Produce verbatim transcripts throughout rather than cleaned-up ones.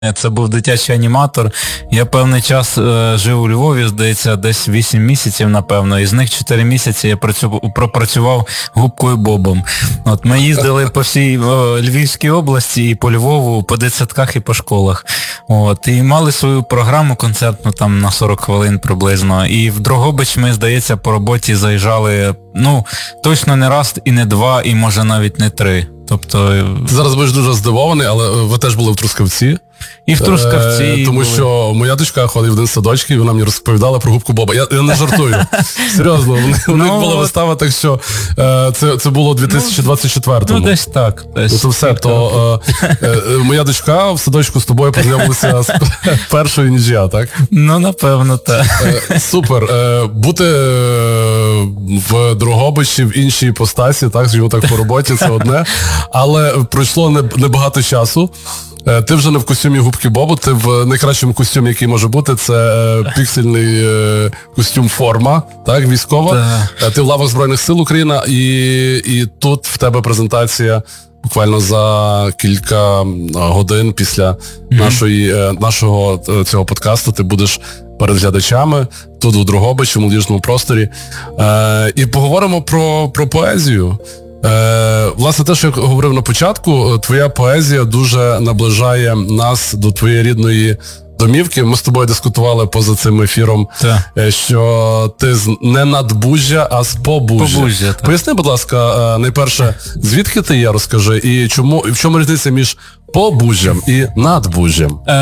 Це був дитячий аніматор. Я певний час е, жив у Львові, здається, десь вісім місяців, напевно. Із них чотири місяці я працю, пропрацював Губкою Бобом. От ми їздили по всій о, Львівській області і по Львову, по дитсадках і по школах. От, і мали свою програму концертну там на сорок хвилин приблизно. І в Дрогобич ми, здається, по роботі заїжджали, ну, точно не раз і не два, і може навіть не три. Тобто... Ти зараз будеш дуже здивований, але ви теж були в Трускавці. І в Трускавці. Е, тому були. Що моя дочка ходить в один садочок, і вона мені розповідала про Губку Боба. Я, я не жартую. Серйозно, у них була вистава, так що е, це, це було у дві тисячі двадцять четвертому. Ну, десь так. Десь. Ну, то все, то е, е, моя дочка в садочку з тобою познайомилася з першою, ніж я, так? Ну, напевно, так. Е, супер. Е, бути е, в Дрогобичі, в іншій іпостасі, так, скажімо так, по роботі, це одне. Але пройшло небагато часу. Ти вже не в костюмі Губки Бобу, ти в найкращому костюмі, який може бути, це е, піксельний е, костюм форма, так, військова. Да. Ти в лавах Збройних сил України, і, і тут в тебе презентація буквально за кілька годин після mm-hmm. нашої, е, нашого цього подкасту ти будеш перед глядачами, тут у Дрогобичі, в молодіжному просторі. Е, і поговоримо про, про поезію. Е, власне, те, що я говорив на початку, твоя поезія дуже наближає нас до твоєї рідної домівки. Ми з тобою дискутували поза цим ефіром, так. що ти з, не надбужжя, а з Побужжя. Побужжя, так. Поясни, будь ласка, найперше, звідки ти є, розкажи, і чому, і в чому різниця між Побужжям і Надбужжям? Е,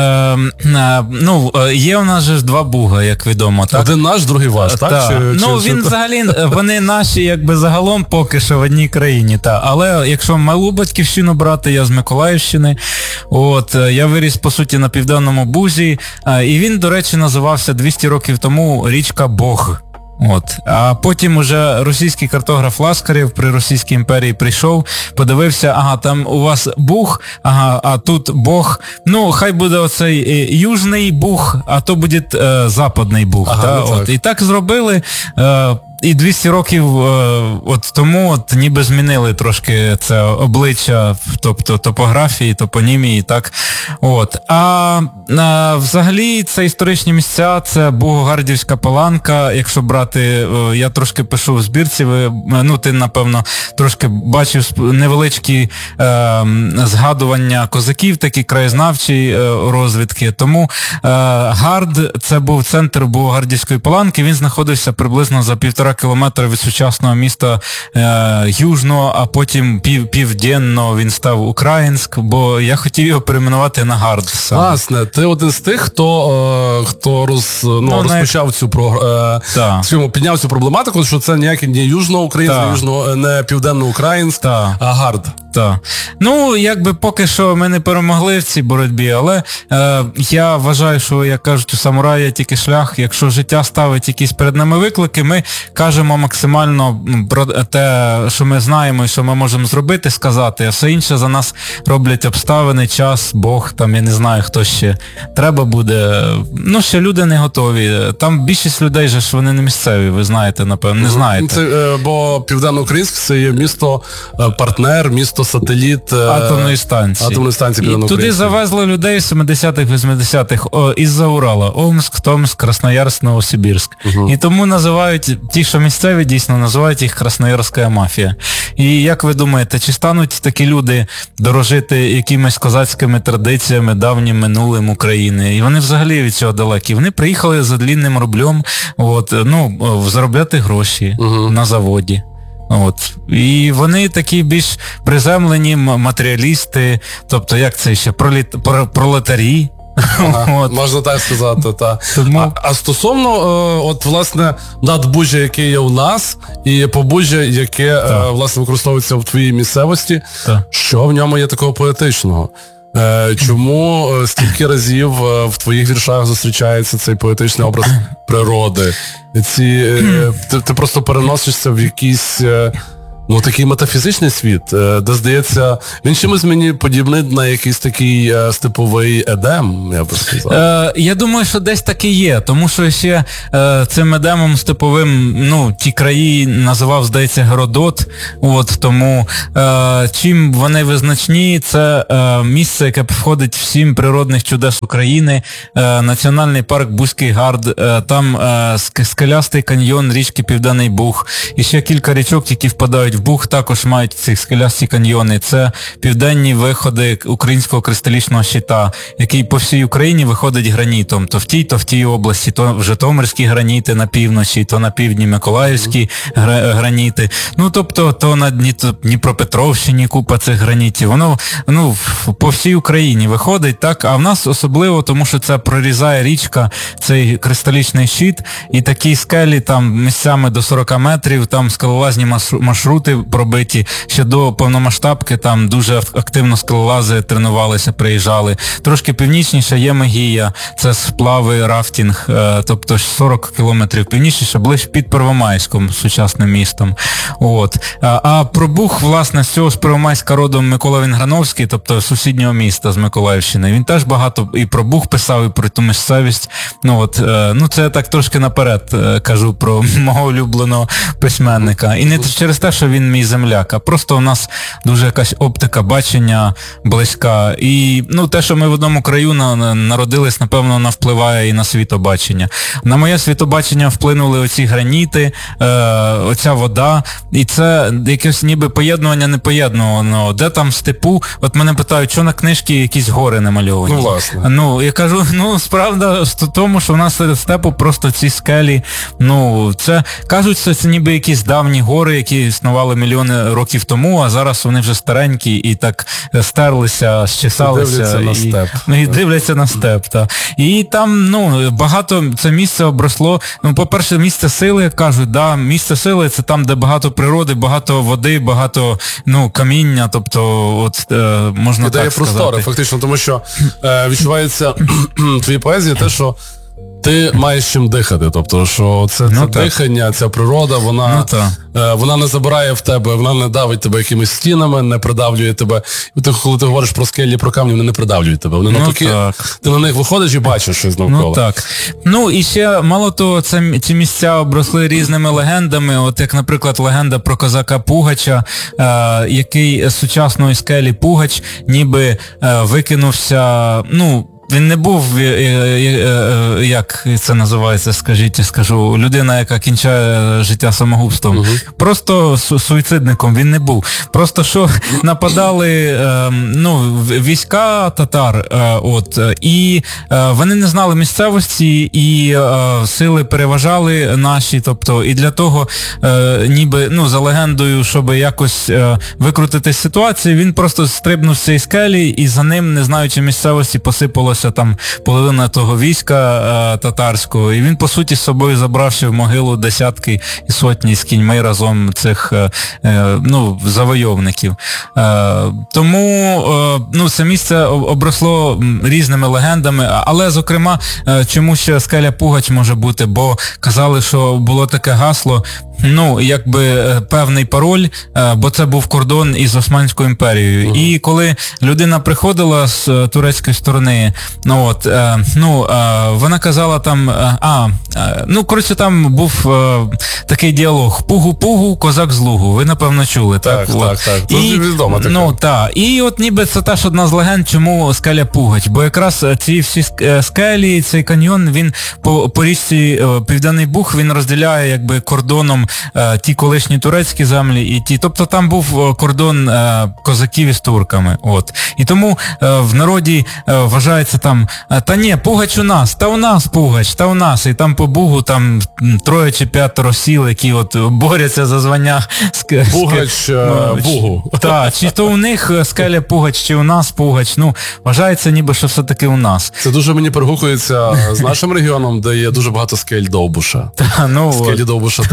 е, ну, є у нас же ж два Буга, як відомо, так? Один наш, другий ваш, так? так? Чи, ну, чи, він чи... взагалі, вони наші, якби, загалом поки що в одній країні, так. Але якщо малу батьківщину брати, я з Миколаївщини, от, я виріс, по суті, на Південному Бузі, і він, до речі, називався двісті років тому річка Бог. От. А потім уже російський картограф Ласкарєв при Російській імперії прийшов, подивився, ага, там у вас Буг, ага, а тут Бог. Ну, хай буде оцей е, Южний Буг, а то буде е, Западний Буг. Ага, та? Ну, от. І так зробили. Е, І двісті років е, от тому от ніби змінили трошки це обличчя, тобто топографії, топонімії, так. От. А, а взагалі це історичні місця, це Бугогардівська Паланка, якщо брати, е, я трошки пишу в збірці, ви, ну ти, напевно, трошки бачив невеличкі е, згадування козаків, такі краєзнавчі е, розвідки. Тому е, Гард, це був центр Бугогардівської Паланки, він знаходився приблизно за півтора кілометра від сучасного міста е, Южного, а потім пів, південного він став Українськ, бо я хотів його перейменувати на Гард. Саме. Власне, ти один з тих, хто, е, хто роз, ну, ну, розпочав не... цю про, е, цьому, підняв цю проблематику, що це ніяке не Южноукраїнськ, не, Южно, не Південно-Українськ, а Гард. Так. Ну, якби поки що ми не перемогли в цій боротьбі, але е, я вважаю, що, як кажуть, у самурая тільки шлях, якщо життя ставить якісь перед нами виклики, ми кажемо максимально про те, що ми знаємо і що ми можемо зробити, сказати, а все інше за нас роблять обставини, час, Бог, там, я не знаю, хто ще. Треба буде, ну, ще люди не готові. Там більшість людей же ж вони не місцеві, ви знаєте, напевно, не знаєте. Це, е, бо Південно-Українськ це є місто-партнер, місто сателіт атомної станції. Атомної станції і туди завезли людей в семидесятих, вісімдесятих із-за Урала. Омск, Томск, Красноярськ, Новосибірськ. Угу. І тому називають, ті, що місцеві, дійсно, називають їх Красноярська мафія. І як ви думаєте, чи стануть такі люди дорожити якимись козацькими традиціями, давнім минулим України? І вони взагалі від цього далекі. Вони приїхали за длінним рублем, от, ну, заробляти гроші угу. на заводі. От. І вони такі більш приземлені матеріалісти, тобто як це ще, проліт, пролетарі. Ага, можна так сказати, так. Тому... А, а стосовно, е, от, власне, надбужжя, яке є у нас, і побужжя, яке, е, власне, використовується в твоїй місцевості, так. Що в ньому є такого поетичного? Е, чому стільки разів е, в твоїх віршах зустрічається цей поетичний образ природи? Ці, е, ти, ти просто переносишся в якісь... Е, Ну, такий метафізичний світ, де, здається, він чимось мені подібний на якийсь такий степовий Едем, я би сказав. Е, я думаю, що десь так і є, тому що ще е, цим Едемом степовим, ну, ті краї називав, здається, Геродот, от, тому е, чим вони визначні, це е, місце, яке входить в сім природних чудес України, е, Національний парк Бузький Гард, е, там е, скелястий каньйон річки Південний Буг, і ще кілька річок, які впадають в Буг, також мають ці скелясті каньйони. Це південні виходи українського кристалічного щита, який по всій Україні виходить гранітом. То в тій, то в тій області, то в Житомирські граніти на півночі, то на півдні Миколаївські граніти. Ну, тобто, то на Дніпропетровщині купа цих гранітів. Воно, ну, по всій Україні виходить, так, а в нас особливо, тому що це прорізає річка, цей кристалічний щит, і такі скелі там місцями до сорок метрів, там скалолазні маршрути пробиті, ще до повномасштабки там дуже активно скалолази тренувалися, приїжджали. Трошки північніше є Мегія, це сплави, рафтинг, тобто сорок кілометрів північніше, ближче під Первомайськом, сучасним містом. От. А про Буг, власне, з цього з Первомайська родом Микола Вінграновський, тобто сусіднього міста з Миколаївщини. Він теж багато і про Буг писав, і про ту місцевість. Ну, от, ну, це я так трошки наперед кажу про мого улюбленого письменника. І не через те, що він мій земляк, а просто у нас дуже якась оптика бачення близька. І, ну, те, що ми в одному краю народились, напевно, вона впливає і на світобачення. На моє світобачення вплинули оці граніти, е, оця вода, і це якесь ніби поєднування непоєднувано. Де там в степу, от мене питають, що на книжці якісь гори намальовані. Ну, власне. Ну, я кажу, ну, справда в тому, що в нас серед степу просто ці скелі, ну, це, кажуть, що це ніби якісь давні гори, які існували мільйони років тому, а зараз вони вже старенькі і так стерлися, щесалися. І дивляться на степ. Ну, і дивляться на степ, так. І там, ну, багато, це місце обросло, ну, по-перше, місце сили, як кажуть, да, місце сили, це там, де багато природи, багато води, багато, ну, каміння, тобто, от, е, можна Ідея так сказати. простори, фактично, тому що е, відчувається в твоїй поезії те, що ти маєш чим дихати, тобто, що це, це ну, дихання, ця природа, вона, ну, е, вона не забирає в тебе, вона не давить тебе якимись стінами, не придавлює тебе. І ти, коли ти говориш про скелі, про камні, вони не придавлюють тебе. Вони ну, навпаки, так. ти на них виходиш і бачиш щось навколо. Ну так. Ну і ще, мало того, це, ці місця обросли різними легендами, от як, наприклад, легенда про козака Пугача, е, який з сучасної скелі Пугач ніби е, викинувся, ну, він не був, як це називається, скажіть, скажу, людина, яка кінчає життя самогубством. Угу. Просто суїцидником він не був. Просто що нападали ну, війська татар, от, і вони не знали місцевості, і сили переважали наші, тобто, і для того, ніби, ну, за легендою, щоб якось викрутити ситуацію, він просто стрибнув з цієї скелі, і за ним, не знаючи місцевості, посипалося там половина того війська а, татарського, і він, по суті, з собою забравши в могилу десятки і сотні з кіньми разом цих а, а, ну, завойовників. А, тому а, ну, це місце обросло різними легендами, але, зокрема, а, чому ще скеля Пугач може бути, бо казали, що було таке гасло, ну, якби певний пароль, бо це був кордон із Османською імперією. Uh-huh. І коли людина приходила з турецької сторони, ну, от, ну, вона казала там, а, ну, коротше, там був такий діалог, пугу-пугу, козак з лугу. Ви, напевно, чули, так? Так, так, так. Це і, відомо таке. Ну, так. І от ніби це теж одна з легенд, чому скеля Пугач. Бо якраз ці всі скелі, цей каньйон, він по, по річці Південний Буг, він розділяє, якби, кордоном ті колишні турецькі землі і ті, тобто там був кордон е, козаків із турками, от. І тому е, в народі е, вважається там, та ні, Пугач у нас, та у нас Пугач, та у нас, і там по Бугу там троє чи п'ятеро сіл, які от борються за звання ск... Пугач е, Бугу. Так, чи то у них скеля Пугач, чи у нас Пугач, ну, вважається ніби, що все-таки у нас. Це дуже мені перегукується з нашим регіоном, де є дуже багато скель Довбуша. Та, ну, скелі Довбуша там, скелі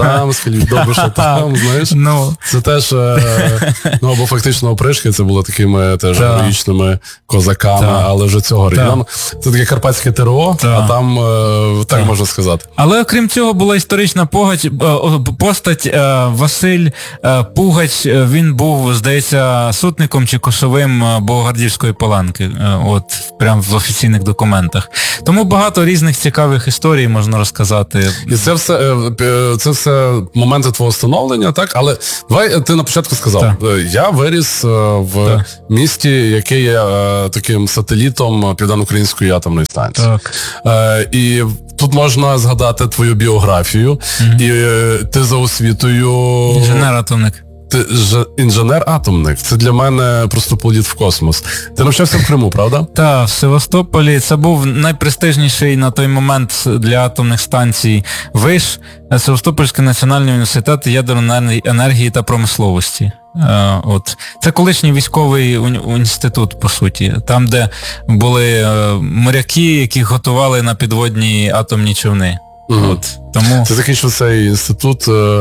Опришки, добре, що там, знаєш. Ну. Це теж, ну, або фактично Опришки, це було такими теж героїчними козаками, так. але вже цього регіону. Це таке карпатське ТРО, так. а там, так, так можна сказати. Але окрім цього була історична погать, постать Василь Пугач, він був, здається, сутником чи кошовим Богогардівської Паланки, от, прямо в офіційних документах. Тому багато різних цікавих історій можна розказати. І це все, це все моменти твого становлення, так? Але давай, ти на початку сказав, так. я виріс в так. місті, яке є таким сателітом Південно-Української атомної станції. Так. І тут можна згадати твою біографію, mm-hmm. і ти за освітою... Інженер-атомник. Ти ж інженер-атомник. Це для мене просто політ в космос. Ти навчався в Криму, правда? Так, в Севастополі. Це був найпрестижніший на той момент для атомних станцій виш, Севастопольський національний університет ядерної енергії та промисловості. От. Це колишній військовий інститут, по суті. Там, де були моряки, які готували на підводні атомні човни. Угу. От. Тому... Це такий, що цей інститут...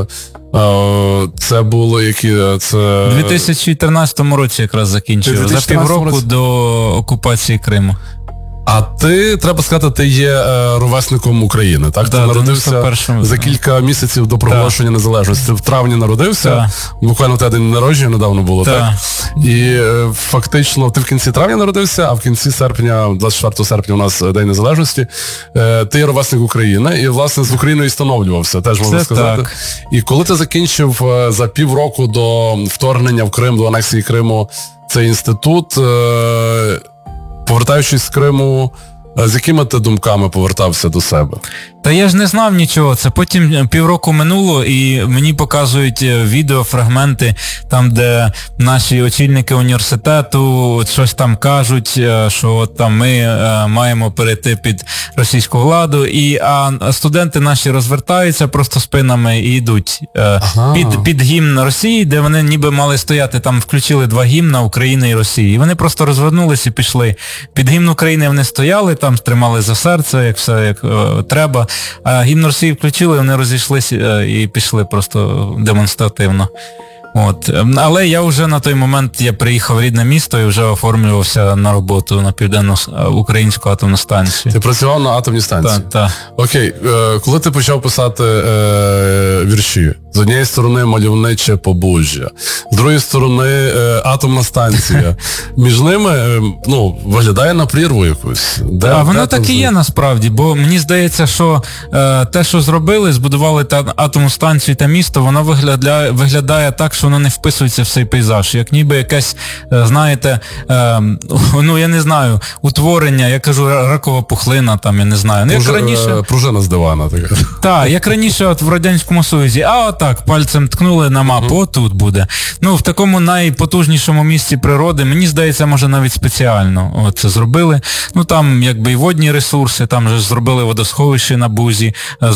Це було які... Це... У дві тисячі чотирнадцятому році якраз закінчив, за півроку році? До окупації Криму. А ти, треба сказати, ти є е, ровесником України, так? Да, ти народився першому, за кілька місяців до проголошення да. незалежності. Ти в травні народився, да. буквально те день народження недавно було, да. так? І е, фактично ти в кінці травня народився, а в кінці серпня, двадцять четвертого серпня у нас День Незалежності. Е, ти є ровесник України і, власне, з Україною встановлювався, теж можна Це сказати. Так. І коли ти закінчив е, за півроку до вторгнення в Крим, до анексії Криму, цей інститут... Е, повертаючись з Криму, з якими ти думками повертався до себе? Та я ж не знав нічого, це потім півроку минуло і мені показують відео, фрагменти, там, де наші очільники університету щось там кажуть, що от там ми маємо перейти під російську владу, і, а студенти наші розвертаються просто спинами і йдуть ага. під, під гімн Росії, де вони ніби мали стояти, там включили два гімна України і Росії. І вони просто розвернулись і пішли. Під гімн України вони стояли, там тримали за серце, як все як е, треба. А гімн Росії включили, вони розійшлися і пішли просто демонстративно. От. Але я вже на той момент, я приїхав в рідне місто і вже оформлювався на роботу на Південно-Українську атомну станцію. Ти працював на атомній станції? Так, так. Окей, коли ти почав писати е, вірші? З однієї сторони мальовниче побужжя, з другої сторони е, атомна станція. Між ними, е, ну, виглядає на прірву якусь. Де, а воно так і є насправді, бо мені здається, що е, те, що зробили, збудували та атомну станцію та місто, воно виглядає, виглядає так, що воно не вписується в цей пейзаж. Як ніби якесь, е, знаєте, е, ну я не знаю, утворення, я кажу, ракова пухлина, там, я не знаю. Ну, як Пружи, раніше... е, пружина з дивана така. Так, як раніше от в Радянському Союзі, а от так, пальцем ткнули на мапу, mm-hmm. тут буде. Ну, в такому найпотужнішому місці природи, мені здається, може навіть спеціально це зробили. Ну, там, якби і водні ресурси, там же зробили водосховище на Бузі,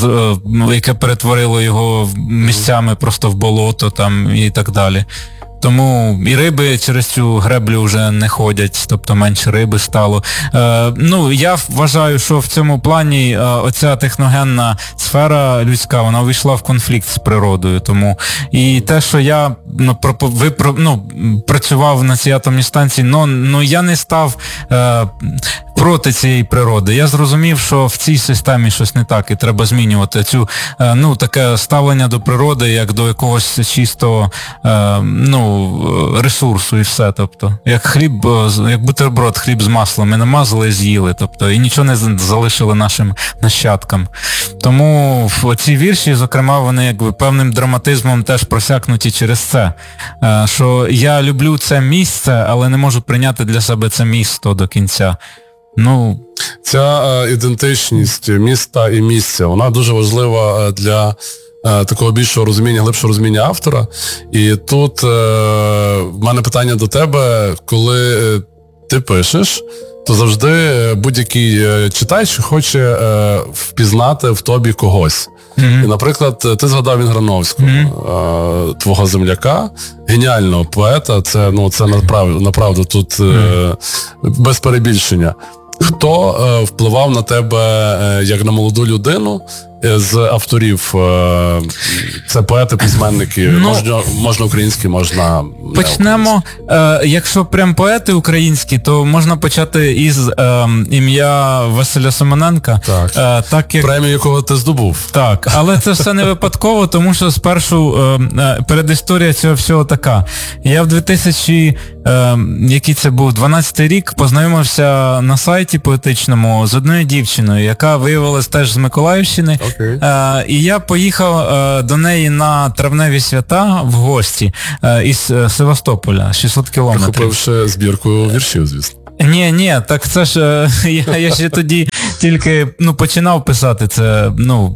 яке перетворило його місцями просто в болото, там, і так далі. Тому і риби через цю греблю вже не ходять, тобто менше риби стало. Е, ну, я вважаю, що в цьому плані е, оця техногенна сфера людська, вона увійшла в конфлікт з природою. Тому і те, що я ну, про, ви, про, ну, працював на цій атомній станції, ну, ну я не став е, проти цієї природи. Я зрозумів, що в цій системі щось не так і треба змінювати цю, е, ну, таке ставлення до природи, як до якогось чистого, е, ну, ресурсу і все, тобто, як хліб, як бутерброд, хліб з маслом, ми намазали і з'їли, тобто, і нічого не залишили нашим нащадкам. Тому ці вірші, зокрема, вони якби певним драматизмом теж просякнуті через це, що я люблю це місце, але не можу прийняти для себе це місто до кінця. Ну, ця е, ідентичність міста і місця, вона дуже важлива для е, такого більшого розуміння, глибшого розуміння автора. І тут е, в мене питання до тебе, коли е, ти пишеш, то завжди будь-який е, читач хоче е, впізнати в тобі когось. Mm-hmm. І, наприклад, ти згадав Інграновського, mm-hmm. е, твого земляка, геніального поета, це, ну, це направду, направду тут mm-hmm. е, без перебільшення. Хто е, впливав на тебе, е, як на молоду людину, з авторів, це поети, письменники, ну, можна, можна українські, можна почнемо, е, якщо прям поети українські, то можна почати із е, ім'я Василя Симоненка. Так. Е, так як... Премію, якого ти здобув. Так, але це все не випадково, тому що спершу е, передісторія цього всього така. Я в дві тисячі, е, який це був, дванадцятий рік, познайомився на сайті поетичному з одною дівчиною, яка виявилась теж з Миколаївщини. Okay. Е, і я поїхав е, до неї на травневі свята в гості е, із е, Севастополя, шістсот кілометрів. Прихопивши збірку віршів, звісно. Ні, ні, так це ж, е, я, я ще тоді тільки, ну, починав писати це, ну,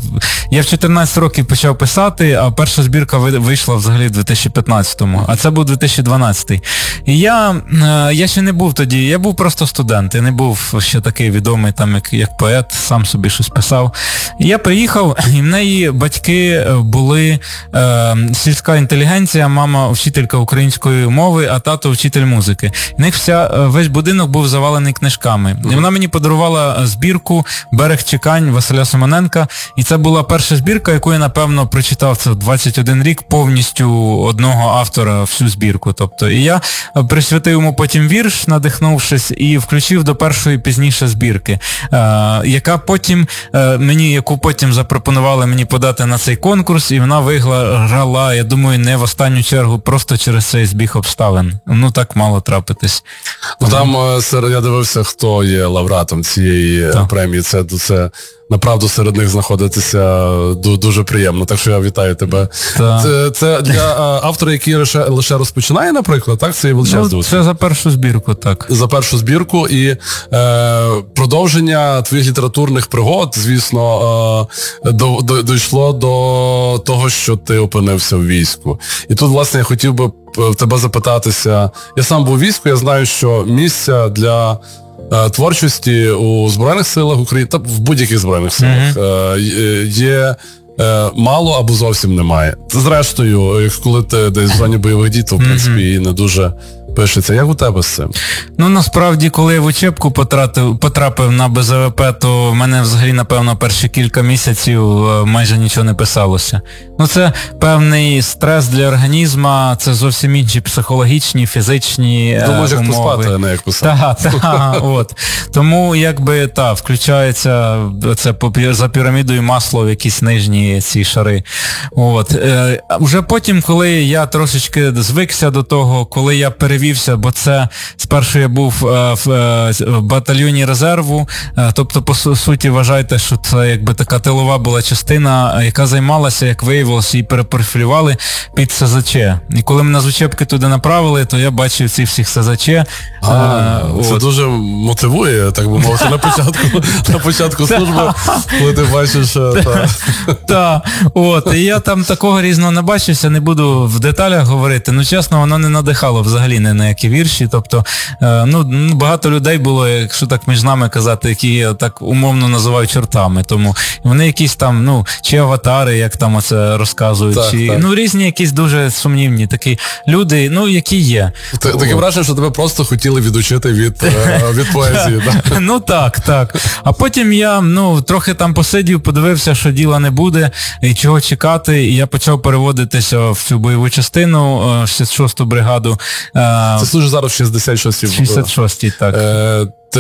я в чотирнадцять років почав писати, а перша збірка вийшла взагалі в дві тисячі п'ятнадцятому, а це був дві тисячі дванадцятий. І я, е, я ще не був тоді, я був просто студент, я не був ще такий відомий там, як, як поет, сам собі щось писав. І я приїхав, і в неї батьки були е, сільська інтелігенція, мама вчителька української мови, а тато вчитель музики. В них вся, весь будинок був завалений книжками. І вона мені подарувала збірку «Берег чекань» Василя Симоненка, і це була перша збірка, яку я, напевно, прочитав це в двадцять один рік повністю одного автора всю збірку. Тобто, і я присвятив йому потім вірш, надихнувшись, і включив до першої пізніше збірки, е, яка потім, е, мені, яку потім запропонували мені подати на цей конкурс, і вона виграла, я думаю, не в останню чергу, просто через цей збіг обставин. Ну, так мало трапитись. Ну, там, я дивився, хто є лауреатом цієї так. премії. Це, це направду серед них знаходитися дуже приємно. Так що я вітаю тебе. Це, це для автора, який лише, лише розпочинає, наприклад, так? Це є величезний ну, успіх. Це за першу збірку, так. За першу збірку. І е, продовження твоїх літературних пригод, звісно, е, до, до, дійшло до того, що ти опинився в війську. І тут, власне, я хотів би тебе запитатися. Я сам був у війську, я знаю, що місця для е, творчості у Збройних силах України, та в будь-яких Збройних силах, mm-hmm. е, є е, мало або зовсім немає. Зрештою, коли ти десь в зоні бойових дій, то, в принципі, mm-hmm. і не дуже пишеться. Як у тебе з цим? Ну, насправді, коли я в учебку потрапив, потрапив на Б З В П, то в мене взагалі, напевно, перші кілька місяців майже нічого не писалося. Ну, це певний стрес для організму, це зовсім інші психологічні, фізичні Думаєш, умови. Думаєш, як поспати, а не як писати. Так, так, от. Тому, якби, так, включається це за пірамідою Маслоу, якісь нижні ці шари. От. Е, вже потім, коли я трошечки звикся до того, коли я перевів бо це спершу я був е, в, е, в батальйоні резерву, е, тобто, по суті, вважайте, що це якби така тилова була частина, яка займалася, як виявилося, і перепрофілювали під С З Ч. І коли мене з учебки туди направили, то я бачив цих всіх С З Ч. А, е, це от. Дуже мотивує, так би мовити, на початку, на початку служби, коли ти бачиш... Так, та, от, і я там такого різного не бачився, не буду в деталях говорити, ну, чесно, воно не надихало взагалі не на які вірші, тобто, ну, багато людей було, якщо так між нами казати, які я так умовно називаю чортами, тому вони якісь там, ну, чи аватари, як там оце розказують, так, чи, так. ну, різні якісь дуже сумнівні такі люди, ну, які є. Таке враження, що тебе просто хотіли відучити від, від поезії, так? Ну, так, так. А потім я, ну, трохи там посидів, подивився, що діла не буде, і чого чекати, і я почав переводитися в цю бойову частину, в шістдесят шосту бригаду. Це служить зараз в шістдесят шостій. шістдесят шостій, так. Е, ти,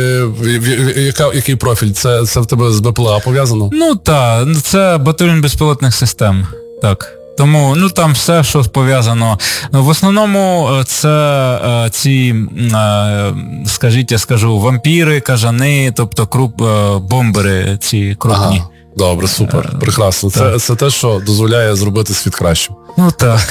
яка, який профіль? Це, це в тебе з Б П Л А пов'язано? Ну так, це батальйон безпілотних систем, так. Тому, ну, там все, що пов'язано. В основному це е, ці, е, скажіть, я скажу, вампіри, кажани, тобто круп, е, бомбери ці крупні. Ага. Добре, супер, прекрасно. Це, це те, що дозволяє зробити світ кращим. Ну так.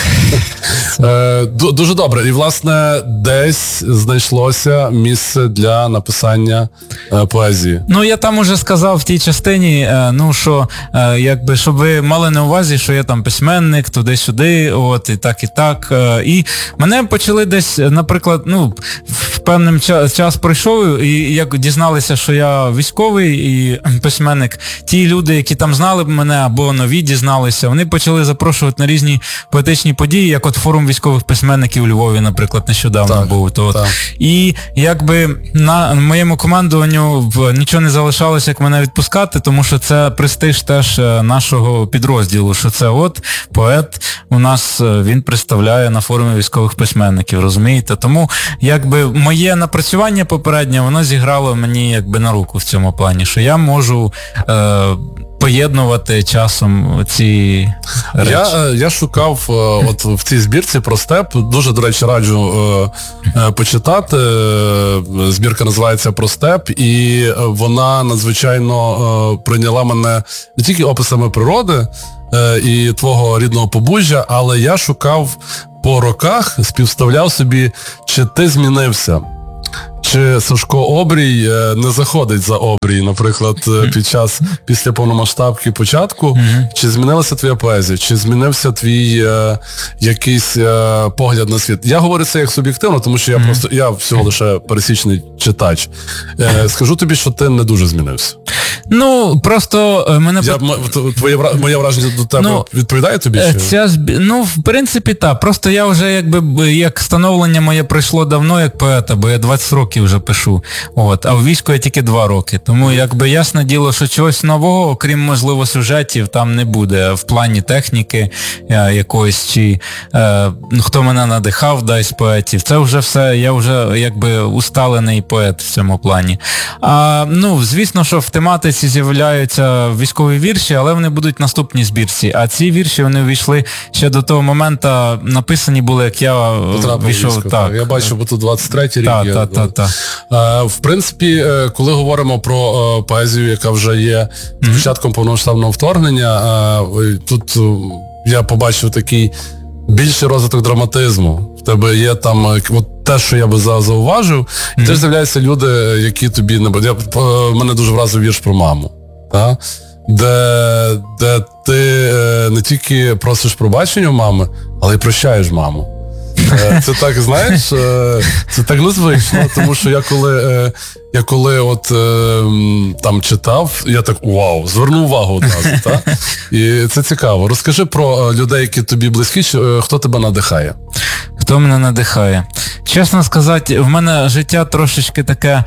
Е, дуже добре. І, власне, десь знайшлося місце для написання е, поезії. Ну, я там уже сказав в тій частині, е, ну, що, е, якби, щоб ви мали на увазі, що я там письменник, туди-сюди, от, і так, і так. Е, і мене почали десь, наприклад, ну, в певним час, час пройшов, і як дізналися, що я військовий і письменник, ті люди, які там знали б мене, або нові дізналися, вони почали запрошувати на різні поетичні події, як от форум військових письменників у Львові, наприклад, нещодавно так, був. То, так. І якби на моєму командуванню нічого не залишалося, як мене відпускати, тому що це престиж теж нашого підрозділу, що це от поет у нас, він представляє на форумі військових письменників, розумієте? Тому якби моє напрацювання попереднє, воно зіграло мені якби на руку в цьому плані, що я можу е, поєднувати часом ці речі. Я, я шукав от в цій збірці про степ, дуже, до речі, раджу е, почитати. Збірка називається «Про степ», і вона надзвичайно е, прийняла мене не тільки описами природи е, і твого рідного Побужжя, але я шукав по роках, співставляв собі, чи ти змінився. Чи Сашко Обрій не заходить за обрій, наприклад, під час, після повномасштабки початку, mm-hmm. чи змінилася твоя поезія, чи змінився твій е, якийсь е, погляд на світ? Я говорю це як суб'єктивно, тому що я mm-hmm. просто, я всього лише пересічний читач. Е, скажу тобі, що ти не дуже змінився. Ну, просто мене... Я, твоє, моє враження до тебе ну, відповідає тобі? Чи? Ця, ну, в принципі, так. Просто я вже, якби, як становлення моє пройшло давно як поета, бо я двадцять років вже пишу. От. А в війську я тільки два роки. Тому, якби, ясне діло, що чогось нового, окрім, можливо, сюжетів, там не буде. В плані техніки я, якоїсь, чи е, хто мене надихав, дай з поетів. Це вже все, я вже, якби, усталений поет в цьому плані. А, ну, звісно, що в тематиці з'являються військові вірші, але вони будуть в наступній збірці. А ці вірші, вони вийшли ще до того моменту, написані були, як я вийшов. Так. Я бачу, бо тут двадцять третій рік. Так, так, так, так. В принципі, коли говоримо про поезію, яка вже є з початком повномасштабного вторгнення, тут я побачив такий більший розвиток драматизму. В тебе є там от те, що я би зауважив, і mm-hmm. теж з'являються люди, які тобі не будуть. Мене дуже вразив вірш про маму, та? Де, де ти не тільки просиш пробачення у мами, але й прощаєш маму. Це так, знаєш, це так незвично, тому що я коли, я коли от там читав, я так, вау, звернув увагу одразу, так? І це цікаво. Розкажи про людей, які тобі близькі, хто тебе надихає? Хто мене надихає? Чесно сказати, в мене життя трошечки таке,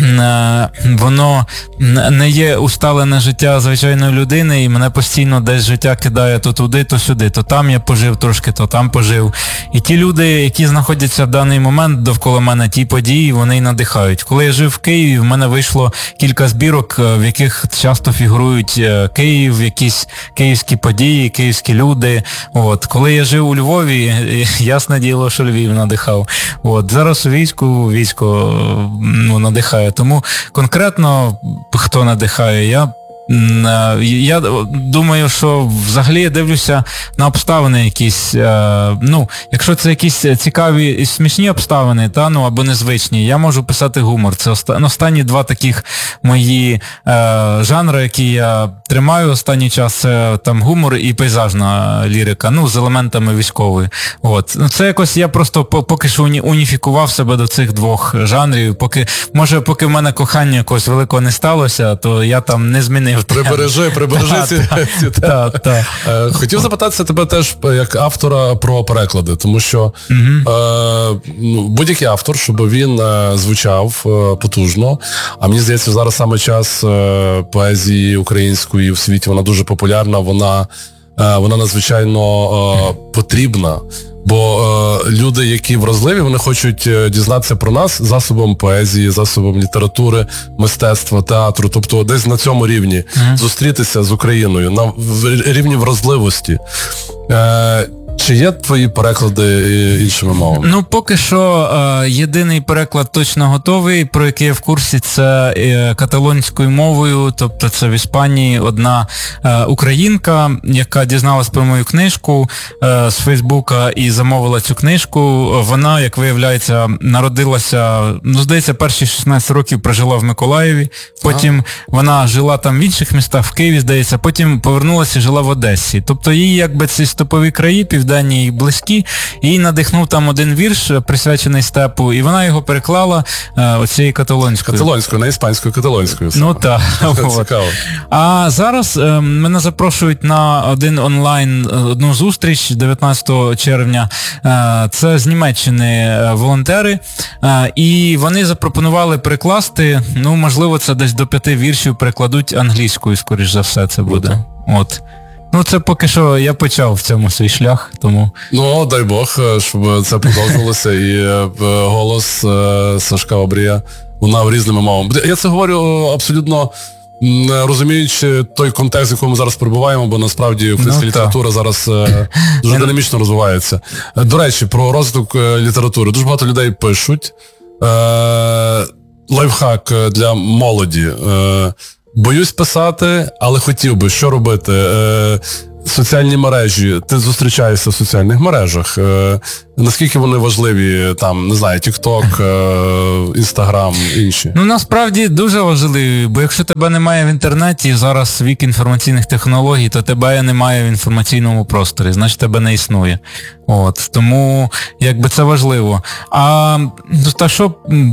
воно не є усталене життя звичайної людини, і мене постійно десь життя кидає то туди, то сюди, то там я пожив трошки, то там пожив. І ті люди, які знаходяться в даний момент довкола мене, ті події, вони й надихають. Коли я жив в Києві, в мене вийшло кілька збірок, в яких часто фігурують Київ, якісь київські події, київські люди. От. Коли я жив у Львові, ясне діло, що Львів надихав. От. Зараз у війську, військо ну, надихає. Тому конкретно хто надихає, я Я думаю, що взагалі я дивлюся на обставини якісь, ну, якщо це якісь цікаві і смішні обставини, та, ну, або незвичні, я можу писати гумор. Це останні два таких мої е, жанри, які я тримаю останній час, це там гумор і пейзажна лірика, ну, з елементами військової. От. Це якось я просто поки що уніфікував себе до цих двох жанрів, поки, може, поки в мене кохання якогось великого не сталося, то я там не змінив. Прибережи, прибережи ці, ці та, та. Хотів запитатися тебе теж як автора про переклади, тому що угу. е, ну, будь-який автор, щоб він е, звучав е, потужно, а мені здається, зараз саме час е, поезії української в світі, вона дуже популярна, вона, е, вона надзвичайно е, потрібна. Бо е, люди, які вразливі, вони хочуть дізнатися про нас засобом поезії, засобом літератури, мистецтва, театру, тобто десь на цьому рівні mm-hmm. зустрітися з Україною, на в, рівні вразливості. Е, Чи є твої переклади іншими мовами? Ну, поки що е, єдиний переклад точно готовий, про який я в курсі, це е, каталонською мовою, тобто це в Іспанії одна е, українка, яка дізналась про мою книжку е, з Фейсбука і замовила цю книжку. Вона, як виявляється, народилася, ну, здається, перші шістнадцять років прожила в Миколаєві, потім ага. вона жила там в інших містах, в Києві, здається, потім повернулася і жила в Одесі. Тобто їй, якби, ці стопові краї, південні, буденні і близькі, і їй надихнув там один вірш, присвячений степу, і вона його переклала е, оцією каталонською. Каталонською, не іспанською, каталонською. Ну так. Цікаво. А зараз е, мене запрошують на один онлайн, одну зустріч дев'ятнадцятого червня. Е, це з Німеччини волонтери, е, і вони запропонували перекласти, ну, можливо, це десь до п'яти віршів перекладуть англійською, скоріш за все це буде. От. Ну, це поки що я почав в цьому свій шлях, тому... Ну, дай Бог, щоб це продовжилося, і голос Сашка Обрія лунав різними мовами. Я це говорю абсолютно розуміючи той контекст, в якому ми зараз перебуваємо, бо насправді українська ну, література та. зараз дуже динамічно розвивається. До речі, про розвиток літератури. Дуже багато людей пишуть. Лайфхак для молоді. Боюсь писати, але хотів би, що робити? Е, соціальні мережі, ти зустрічаєшся в соціальних мережах. Е, наскільки вони важливі, там, не знаю, TikTok, е, Instagram, інші? Ну, насправді, дуже важливі, бо якщо тебе немає в інтернеті, зараз вік інформаційних технологій, то тебе немає в інформаційному просторі, значить тебе не існує. От, тому, якби це важливо. А та що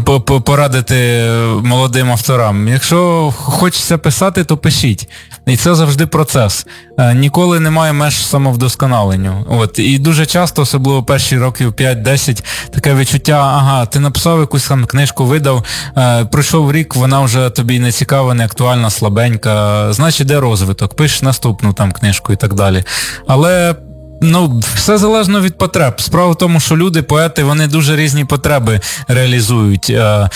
порадити молодим авторам? Якщо хочеться писати, то пишіть. І це завжди процес. Ніколи немає меж самовдосконаленню. От, і дуже часто, особливо перші років п'ять-десять, таке відчуття, ага, ти написав якусь там книжку, видав, е, пройшов рік, вона вже тобі не цікава, не актуальна, слабенька, значить, де розвиток, пишеш наступну там книжку і так далі. Але ну, все залежно від потреб. Справа в тому, що люди, поети, вони дуже різні потреби реалізують.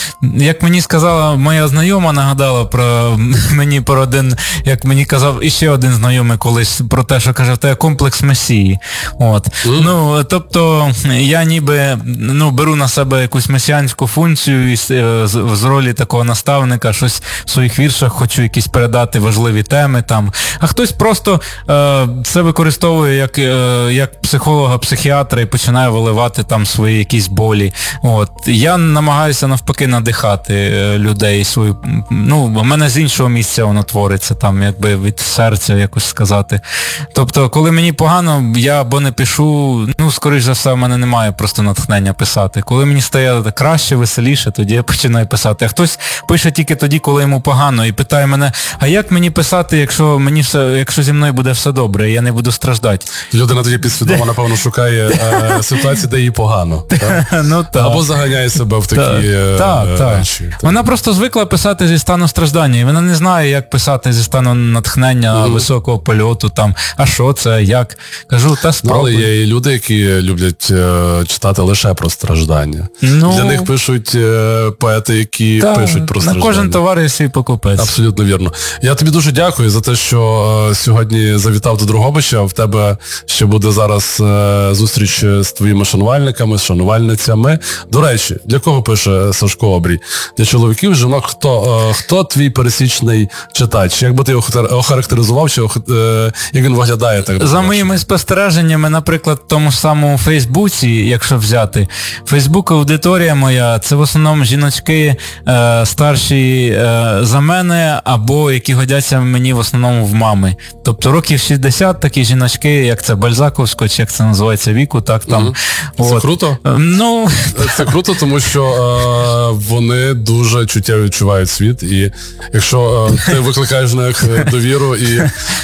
Як мені сказала моя знайома, нагадала про мені про один, як мені казав іще один знайомий колись, про те, що каже, в тебе комплекс месії. От. Mm. Ну, тобто, я ніби, ну, беру на себе якусь месіанську функцію з, з, з ролі такого наставника, щось в своїх віршах хочу якісь передати важливі теми там. А хтось просто е, це використовує як е, як психолога, психіатра і починає виливати там свої якісь болі. От. Я намагаюся навпаки надихати людей свою, ну, у мене з іншого місця воно твориться, там, якби від серця якось сказати. Тобто, коли мені погано, я або не пишу, ну, скоріш за все, в мене немає просто натхнення писати. Коли мені стає краще, веселіше, тоді я починаю писати. А хтось пише тільки тоді, коли йому погано, і питає мене, а як мені писати, якщо мені все, якщо зі мною буде все добре, і я не буду страждати? Людина тоді підсвідомо, напевно, шукає е, ситуації, де їй погано. Так? Ну, так. Або заганяє себе в такі е, так, е, так. речі. Так. Вона просто звикла писати зі стану страждання, і вона не знає, як писати зі стану натхнення, mm. високого польоту, там, а що це, як. Кажу, та спробуй. Але є і люди, які люблять е, читати лише про страждання. Ну, для них пишуть е, поети, які та, пишуть про страждання. На кожен товар є свій покупець. Абсолютно вірно. Я тобі дуже дякую за те, що е, сьогодні завітав до Дрогобича. В тебе ще буде зараз е, зустріч з твоїми шанувальниками, з шанувальницями. До речі, для кого пише Сашко Обрій? Для чоловіків, жінок, хто, е, хто твій пересічний читач? Як би ти його охарактеризував, чи, е, як він виглядає? Так, за моїми спостереженнями, наприклад, в тому ж самому Фейсбуці, якщо взяти, Фейсбук аудиторія моя, це в основному жіночки е, старші е, за мене, або які годяться мені в основному в мами. Тобто років шістдесят такі жіночки, як це Бальзаковського, чи як це називається, віку, так там. Mm-hmm. Це От. круто? Ну... Це круто, тому що е, вони дуже чуттєво відчувають світ, і якщо е, ти викликаєш в них довіру і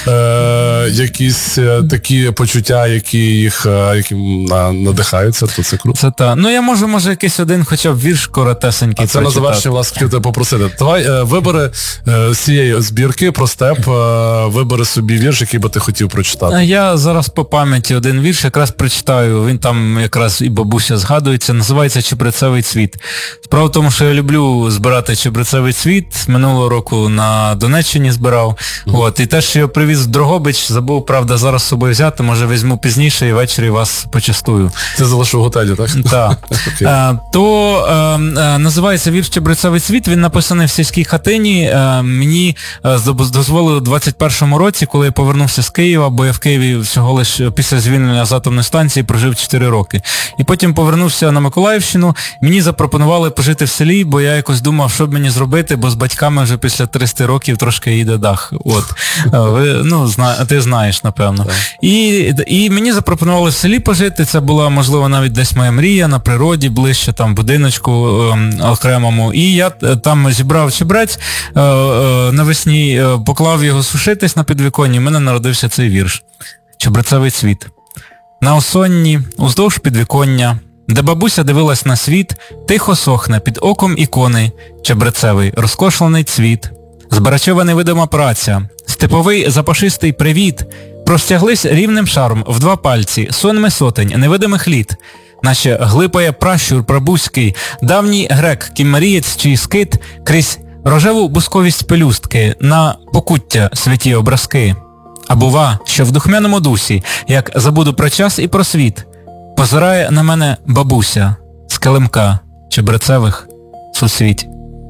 е, якісь е, такі почуття, які їх е, які надихаються, то це круто. Це та. Ну я можу, може, якийсь один хоча б вірш коротесенький. А це на завершення, власне, хотів тебе попросити. Давай е, вибери е, з цієї збірки про степ, е, вибери собі вірш, який би ти хотів прочитати. Я зараз по пам'яті один вірш якраз прочитаю, він там якраз і бабуся згадується, називається «Чебрецевий цвіт». Справа в тому, що я люблю збирати чебрецевий цвіт, минулого року на Донеччині збирав, mm-hmm. от, і те, що я привіз в Дрогобич, забув, правда, зараз з собою взяти, може візьму пізніше і ввечері вас почастую. Це залишу в готелі, так? Так. okay. То е, е, називається вірш «Чебрецевий цвіт», він написаний в сільській хатині, е, мені е, дозволили у двадцять першому році, коли я повернувся з Києва, бо я в Києві всього лиш після звільнення звільнення з атомної станції, прожив чотири роки. І потім повернувся на Миколаївщину, мені запропонували пожити в селі, бо я якось думав, що б мені зробити, бо з батьками вже після тридцяти років трошки їде дах. От. Ви, ну, зна, ти знаєш, напевно. І, і мені запропонували в селі пожити, це була, можливо, навіть десь моя мрія, на природі, ближче, там, в будиночку ем, окремому. І я там зібрав чебрець, е, е, навесні е, поклав його сушитись на підвіконні, в мене народився цей вірш. Чебрецевий цвіт. На осонні, уздовж підвіконня, де бабуся дивилась на світ, тихо сохне під оком ікони, чебрецевий розкошлений цвіт. Збирачова невидима праця, степовий запашистий привіт, простяглись рівним шаром в два пальці, сонми сотень невидимих літ, наче глипає пращур прабузький, давній грек, кіммерієць чи скит, крізь рожеву бусковість пелюстки, на покуття святі образки. А бува, що в духмяному дусі, як забуду про час і про світ, позирає на мене бабуся з килимка чебрецевих сусвіт.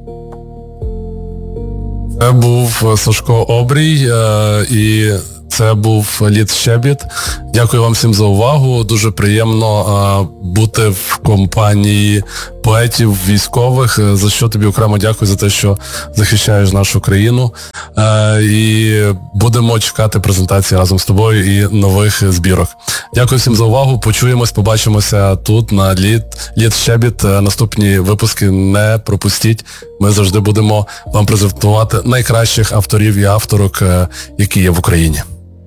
Це був Сашко Обрій, е, і це був Лід Щебіт. Дякую вам всім за увагу. Дуже приємно е, бути в компанії поетів, військових, за що тобі окремо дякую за те, що захищаєш нашу країну. Е, і будемо чекати презентації разом з тобою і нових збірок. Дякую всім за увагу. Почуємось, побачимося тут на Лід, Лід Щебіт. Наступні випуски не пропустіть. Ми завжди будемо вам презентувати найкращих авторів і авторок, які є в Україні.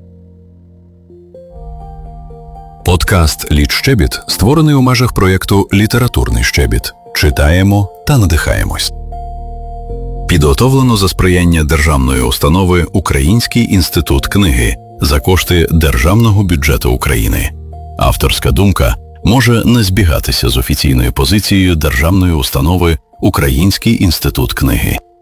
Подкаст «Лід Щебіт» створений у межах проєкту «Літературний щебіт». Читаємо та надихаємось. Підготовлено за сприяння державної установи «Український інститут книги» за кошти Державного бюджету України. Авторська думка може не збігатися з офіційною позицією державної установи «Український інститут книги».